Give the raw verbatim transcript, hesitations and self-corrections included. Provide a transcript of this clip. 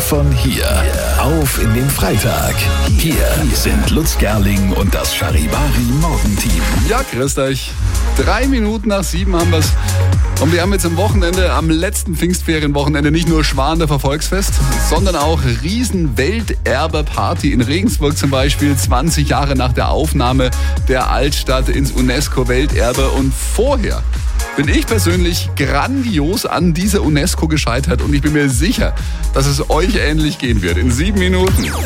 von hier. Auf in den Freitag. Hier sind Lutz Gerling und das Charivari Morgenteam. Ja, grüßt euch. Drei Minuten nach sieben haben wir's. Und wir haben jetzt am Wochenende, am letzten Pfingstferienwochenende, nicht nur Schwander Volksfest, sondern auch Riesen-Welterbe-Party in Regensburg zum Beispiel. zwanzig Jahre nach der Aufnahme der Altstadt ins UNESCO-Welterbe. Und vorher bin ich persönlich grandios an dieser UNESCO gescheitert. Und ich bin mir sicher, dass es euch ähnlich gehen wird. In sieben Minuten.